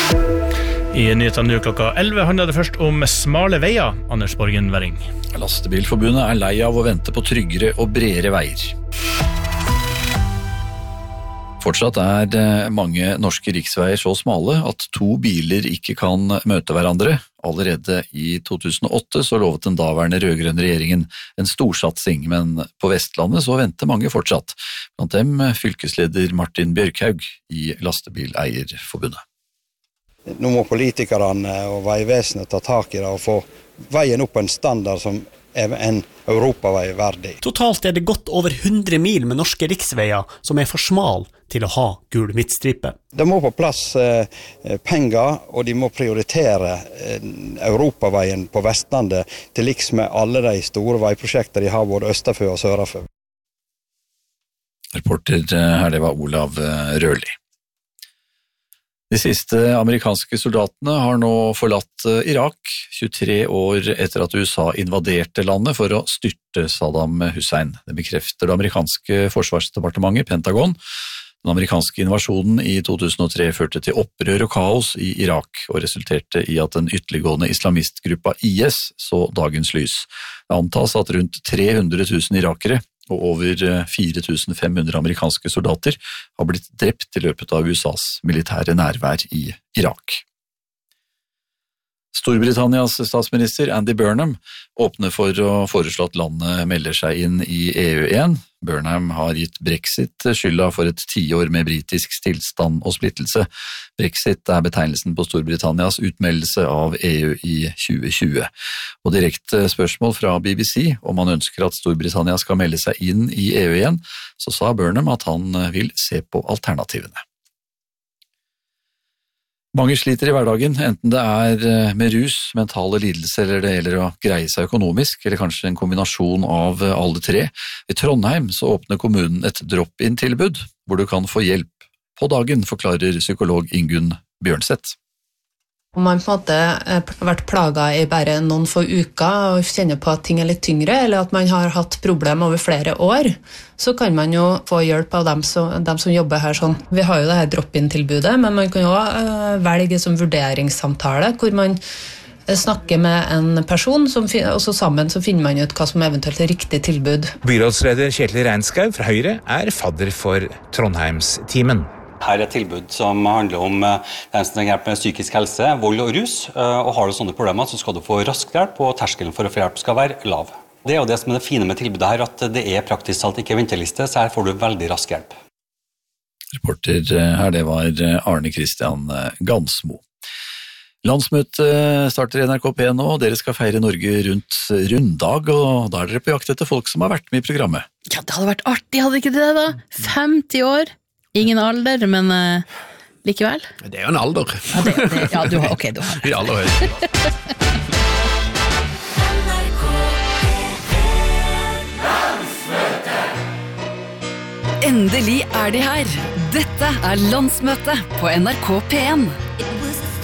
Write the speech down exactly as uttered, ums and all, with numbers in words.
I nyhetene nå klokka elleve handler det først om smale veier, Anders Borgen Werring. Lastebilforbundet er lei av å vente på tryggere og bredere veier. Fortsatt er mange norske riksveier så smale at to biler ikke kan møte hverandre. Allerede i to tusen og åtte så lovet den daværende rødgrønne regjeringen en storsatsing, men på Vestlandet så venter mange fortsatt. Blant dem fylkesleder Martin Bjørkhaug i Lastebileierforbundet. Nå må politikerne og veivesenet ta tak i det og få veien opp på en standard som er en europavei verdig. Totalt er det godt over hundre mil med norske riksveier som er for smal til å ha gul midtstripe. Det må på plass eh, penger, og de må prioritere eh, europaveien på Vestlandet til liks med alle de store veiprosjekter de har både østerfør og sørafør. Reporter her, det var Olav Rørli. De siste amerikanske soldatene har nå forlatt Irak, tjuetre år etter at U S A invaderte landet for å styrte Saddam Hussein. Det bekrefter det amerikanske forsvarsdepartementet, Pentagon. Den amerikanske invasjonen i to tusen og tre førte til opprør og kaos i Irak, og resulterte i at den ytterliggående islamistgruppa I S så dagens lys. Det antas at rundt tre hundre tusen irakere og over fire tusen fem hundre amerikanske soldater har blitt drept i løpet av U S As militære nærvær i Irak. Storbritannias statsminister Andy Burnham åpner for å foreslå at landet melder seg inn i E U igjen. Burnham har gitt Brexit skylda for et tiår med britisk stillstand og splittelse. Brexit er betegnelsen på Storbritannias utmeldelse av E U i tjue tjue. Og direkte spørsmål fra B B C om han ønsker at Storbritannia skal melde seg inn i E U igjen, så sa Burnham at han vil se på alternativene. Mange sliter i hverdagen, enten det er med rus, mentale lidelser eller det gjelder å greie seg økonomisk, eller kanskje en kombinasjon av alle tre. I Trondheim så åpner kommunen et drop-in-tilbud, hvor du kan få hjelp på dagen, forklarer psykolog Ingunn Bjørnseth. Om man på en måte har vært plaget i bare noen få uker og kjenner på at ting er litt tyngre, eller at man har hatt problemer over flere år, så kan man jo få hjelp av dem som, dem som jobber her sånn. Vi har jo det her drop-in-tilbudet, men man kan jo velge som vurderingssamtale, hvor man snakker med en person, som, og så sammen så finner man ut hva som eventuelt er riktig tilbud. Byrådsleder Kjetil Reinskau fra Høyre er fadder for Trondheimsteamen. Her er et tilbud som handler om den som trenger hjelp med psykisk helse, vold og rus, og har du sånne problemer så skal du få rask hjelp, og terskelen for å få hjelp skal være lav. Det er jo det som er det fine med tilbudet her, at det er praktisk talt ikke venteliste, så her får du veldig rask hjelp. Reporter her, det var Arne Kristian Gansmo. Landsmøtet starter i N R K P nå, og dere skal feire Norge rundt runddag, og da er dere på jakt etter folk som har vært med i programmet. Ja, det hadde vært artig, hadde ikke det da? femti år. Ingen alder, men uh, likevel. Det er jo en alder. Ja, det, det, ja du har, ok, du har det. I aller høyeste. Endelig er de her. Dette er Landsmøtet på N R K P en.